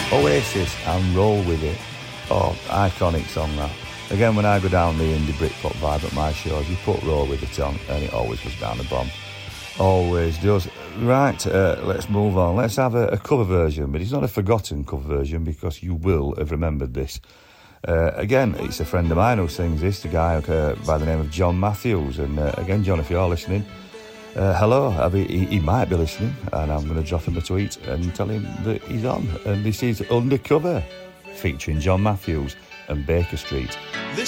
Oasis and Roll With It. Oh, iconic song that. Again, when I go down the indie Britpop vibe at my shows, you put Roll With It on and it always goes down the bomb. Always does. Right, let's move on. Let's have a cover version, but it's not a forgotten cover version because you will have remembered this. Again, it's a friend of mine who sings this, the guy by the name of John Matthews. And again, John, if you're listening, hello. He might be listening, and I'm going to drop him a tweet and tell him that he's on. And this is Undercover, featuring John Matthews and Baker Street. This